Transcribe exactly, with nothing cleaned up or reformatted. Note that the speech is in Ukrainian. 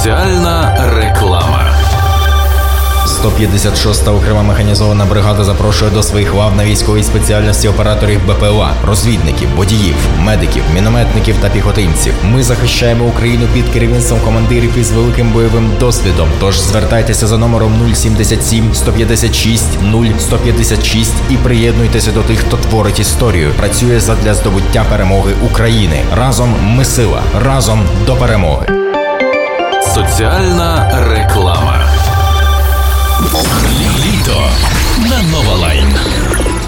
Соціальна реклама. сто п'ятдесят шоста окрема механізована бригада запрошує до своїх лав на військовій спеціальності операторів БПЛА, розвідників, водіїв, медиків, мінометників та піхотинців. Ми захищаємо Україну під керівництвом командирів із великим бойовим досвідом. Тож звертайтеся за номером нуль сімдесят сім сто п'ятдесят шість нуль сто п'ятдесят шість і приєднуйтеся до тих, хто творить історію, працює задля здобуття перемоги України. Разом ми сила, разом до перемоги. Соціальна реклама. Літо на Нова Лайн.